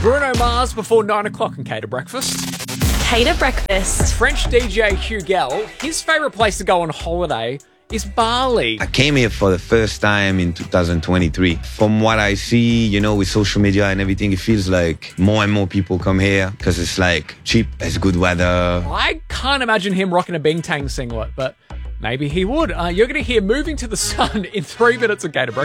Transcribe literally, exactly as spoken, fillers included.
Bruno Mars before nine o'clock and Cater Breakfast. Cater Breakfast. French D J Huguel, his favourite place to go on holiday is Bali. I came here for the first time in two thousand twenty-three. From what I see, you know, with social media and everything, it feels like more and more people come here because it's like cheap, it's good weather. I can't imagine him rocking a Bing Tang singlet, but maybe he would. Uh, you're going to hear Moving to the Sun in three minutes of Cater Breakfast.